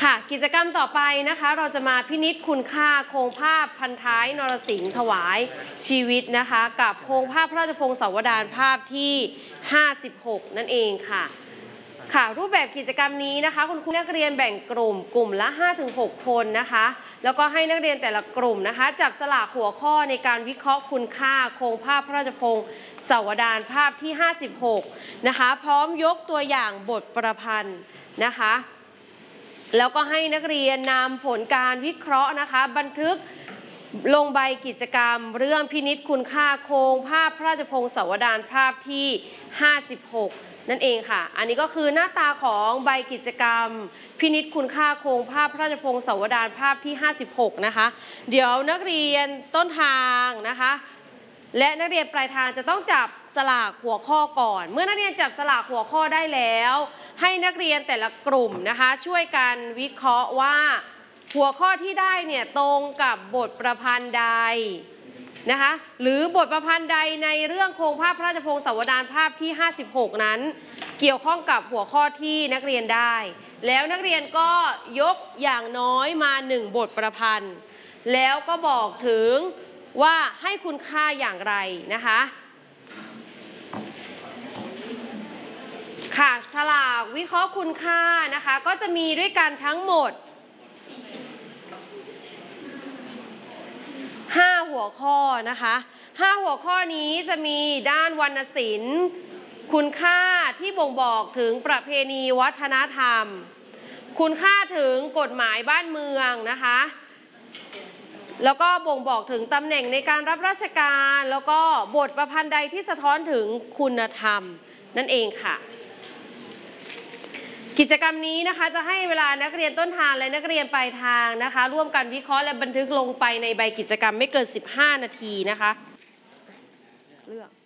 ค่ะกิจกรรมต่อไปนะคะเราจะมาพินิจคุณค่าโครงภาพพันท้ายนรสิงห์ถวายชีวิตนะคะกับโครงภาพพระราชพงศาวดารภาพที่56นั่นเองค่ะรูปแบบกิจกรรมนี้นะคะคุณครูนักเรียนแบ่งกลุ่มละ 5-6 คนนะคะแล้วก็ให้นักเรียนแต่ละกลุ่มนะคะจับสลากหัวข้อในการวิเคราะห์คุณค่าโครงภาพพระราชพงศาวดารภาพที่56นะคะพร้อมยกตัวอย่างบทประพันธ์นะคะแล้วก็ให้นักเรียนนำผลการวิเคราะห์นะคะบันทึกลงใบกิจกรรมเรื่องพินิจคุณค่าโครงภาพพระราชพงศาวดารภาพที่56นั่นเองค่ะอันนี้ก็คือหน้าตาของใบกิจกรรมพินิจคุณค่าโครงภาพพระราชพงศาวดารภาพที่56นะคะเดี๋ยวนักเรียนต้นทางนะคะและนักเรียนปลายทางจะต้องจับสลากหัวข้อก่อนเมื่อนักเรียนจับสลากหัวข้อได้แล้วให้นักเรียนแต่ละกลุ่มนะคะช่วยกันวิเคราะห์ว่าหัวข้อที่ได้เนี่ยตรงกับบทประพันธ์ใดนะคะหรือบทประพันธ์ใดในเรื่องโครงภาพพระราชพงศาวดารภาพที่56นั้นเกี่ยวข้องกับหัวข้อที่นักเรียนได้แล้วนักเรียนก็ยกอย่างน้อยมา1บทประพันธ์แล้วก็บอกถึงว่าให้คุณค่าอย่างไรนะคะค่ะสลากวิเคราะห์คุณค่านะคะก็จะมีด้วยกันทั้งหมด5หัวข้อนะคะ5หัวข้อนี้จะมีด้านวรรณศิลป์คุณค่าที่บ่งบอกถึงประเพณีวัฒนธรรมคุณค่าถึงกฎหมายบ้านเมืองนะคะแล้วก็บ่งบอกถึงตำแหน่งในการรับราชการแล้วก็บทประพันธ์ใดที่สะท้อนถึงคุณธรรมนั่นเองค่ะกิจกรรมนี้นะคะจะให้เวลานักเรียนต้นทางและนักเรียนปลายทางนะคะร่วมกันวิเคราะห์และบันทึกลงไปในใบกิจกรรมไม่เกิน15 นาทีนะคะเลือก